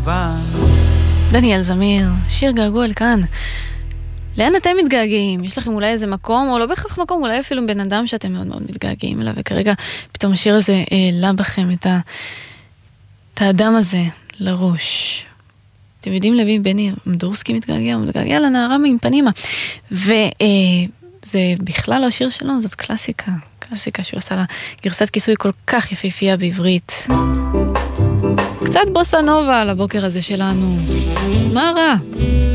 לבן. דניאל זמיר, שיר געגוע כאן. לאן אתם מתגעגעים? יש לכם אולי איזה מקום, או לא בהכרח מקום, אולי אפילו בן אדם שאתם מאוד מאוד מתגעגעים אליו, וכרגע פתאום השיר הזה העלה בכם את האדם הזה לראש. אתם יודעים למי בני אמדורסקי מתגעגע? הוא מתגעגע לנערה עם פנימה. וזה בכלל לא השיר שלו, זאת קלאסיקה. קלאסיקה שהוא עושה לה גרסת כיסוי כל כך יפיפייה בעברית. קצת בוסה נובה על הבוקר הזה שלנו. מה רע?